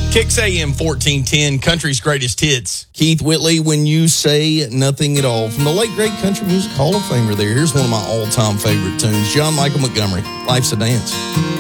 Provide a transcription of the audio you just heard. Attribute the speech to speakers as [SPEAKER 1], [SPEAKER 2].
[SPEAKER 1] Kicks AM 1410, country's greatest hits.
[SPEAKER 2] Keith Whitley, When You Say Nothing at All, from the late great Country Music Hall of Famer there. Here's one of my all-time favorite tunes, John Michael Montgomery, Life's a Dance.